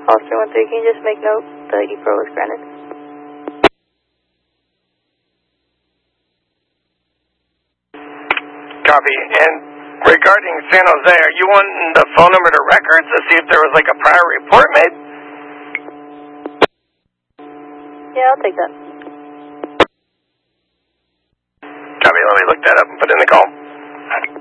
Officer 13, can you just make note the E-Pro is granted? Copy. And regarding San Jose, are you wanting the phone number to records to see if there was like a prior report made? Yeah, I'll take that. Copy. Let me look that up and put in the call.